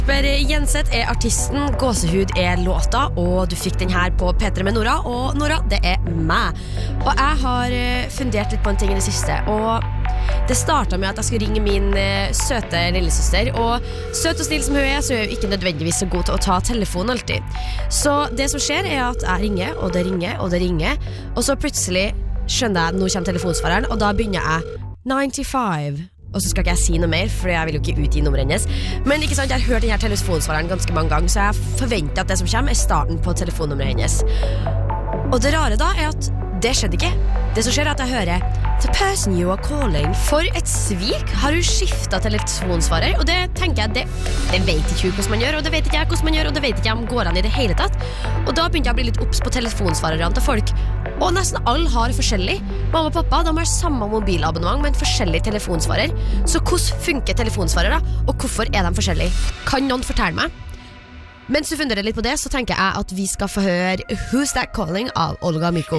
Jenseth artisten, Gåsehud låta, og du fikk den her på P3 med Nora, og Nora, det meg. Og jeg har fundert litt på en ting i det siste, og det startet med at jeg skulle ringe min søte lillesøster, og søt og snill som hun så er hun ikke nødvendigvis så god til å ta telefonen alltid. Så det som skjer at jeg ringer, og det ringer, og det ringer, og så plutselig skjønner jeg, nå kommer telefonsvareren, og da begynner jeg 95. Og så skal ikke jeg si noe mer, for jeg vil jo ikke utgi nummeret hennes. Men ikke sant, jeg har hørt denne telefonsvareren ganske mange ganger, så jeg forventer at det som kommer starten på telefonnummeret hennes. Og det rare da at det skjedde ikke. Det som skjer at jeg hører The person you are calling. For et svik. Har hun skiftet telefonsvarer? Og det tenker jeg, det vet ikke hun hvordan man gjør, og det vet ikke jeg hvordan man gjør, og det vet ikke jeg om går an i det hele tatt. Og da begynte jeg å bli litt obs på telefonsvarerne til folk. Og nesten alle har forskjellig. Mamma og pappa, de har samme mobilabonnement, men forskjellig telefonsvarer. Så hvordan funker telefonsvarer da? Og hvorfor de forskjellige? Kan noen fortelle meg? Mens du funderer litt på det, så tenker jeg at vi skal få høre Who's That Calling av Olga Miko.